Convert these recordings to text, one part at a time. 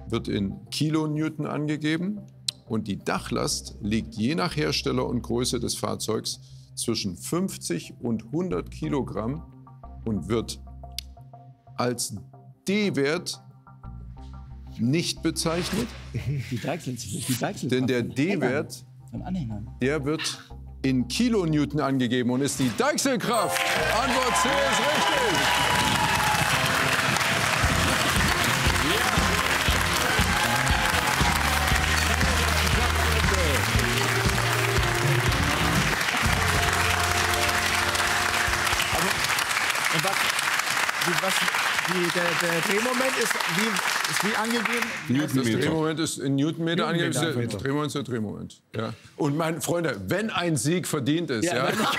wird in Kilonewton angegeben und die Dachlast liegt je nach Hersteller und Größe des Fahrzeugs zwischen 50 und 100 Kilogramm und wird als D-Wert nicht bezeichnet, denn der D-Wert, der wird in Kilonewton angegeben und ist die Deichselkraft. Antwort C ist richtig. Der Drehmoment ist wie angegeben? Das Drehmoment ist in Newtonmeter angegeben. Der Drehmoment ist der Drehmoment. Ja. Und meine Freunde, wenn ein Sieg verdient ist, dann ist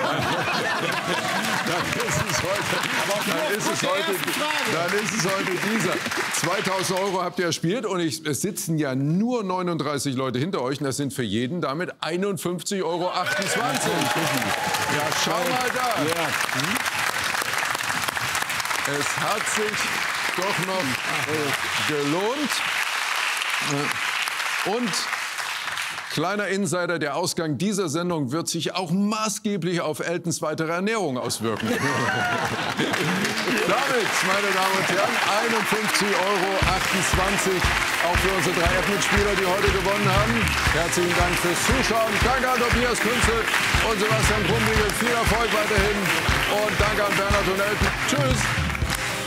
es heute dieser. 2.000 € habt ihr erspielt und es sitzen ja nur 39 Leute hinter euch. Und das sind für jeden damit 51,28 €. Ja, schau mal da. Es hat sich doch noch gelohnt. Und kleiner Insider, der Ausgang dieser Sendung wird sich auch maßgeblich auf Eltons weitere Ernährung auswirken. Damit, meine Damen und Herren, 51,28 € auch für unsere 3 Mitspieler, die heute gewonnen haben. Herzlichen Dank fürs Zuschauen. Danke an Tobias Künzel und Sebastian Krumbiegel. Viel Erfolg weiterhin. Und danke an Bernhard und Elton. Tschüss.